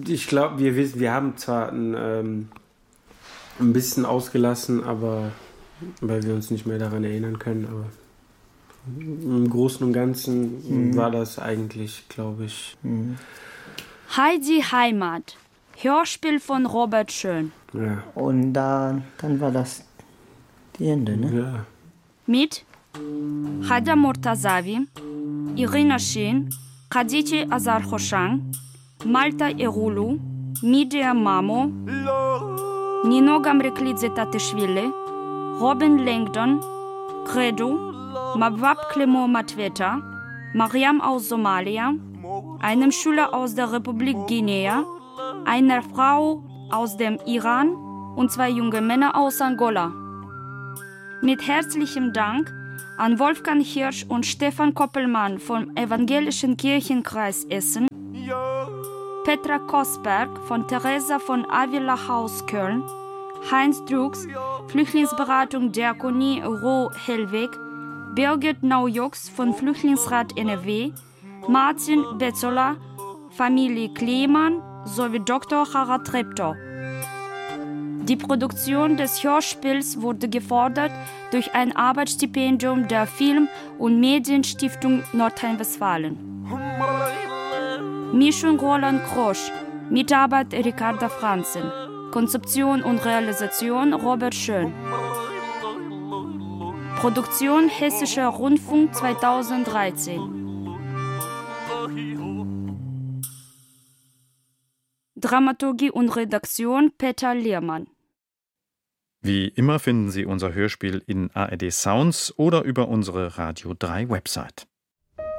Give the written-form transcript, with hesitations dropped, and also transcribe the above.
Ich glaube, wir haben zwar ein bisschen ausgelassen, aber weil wir uns nicht mehr daran erinnern können, aber im Großen und Ganzen war das eigentlich, glaube ich. Heidi Heimat, Hörspiel von Robert Schön. Ja. Und dann war das die Ende, ne? Ja. Mit Hada Mortazavi, Irina Shin, Khadija Azarkhoshan, Malta Erulu, Midia Mamo, Nino Gamreklidze Tatishvili, Robin Langdon, Credo, Mabwab Clement Matweta, Mariam aus Somalia, einem Schüler aus der Republik Guinea, einer Frau aus dem Iran und 2 junge Männer aus Angola. Mit herzlichem Dank an Wolfgang Hirsch und Stefan Koppelmann vom Evangelischen Kirchenkreis Essen, Petra Kosberg von Theresa von Avila Haus Köln, Heinz Drucks, Flüchtlingsberatung Diakonie Ruhr-Hellweg, Birgit Naujux von Flüchtlingsrat NRW, Martin Betzola, Familie Kleemann sowie Dr. Harald Treptow. Die Produktion des Hörspiels wurde gefördert durch ein Arbeitsstipendium der Film- und Medienstiftung Nordrhein-Westfalen. Mischung Roland Krosch, Mitarbeit Ricarda Franzen, Konzeption und Realisation Robert Schön. Produktion Hessischer Rundfunk 2013. Dramaturgie und Redaktion Peter Lehrmann. Wie immer finden Sie unser Hörspiel in ARD Sounds oder über unsere Radio 3 Website.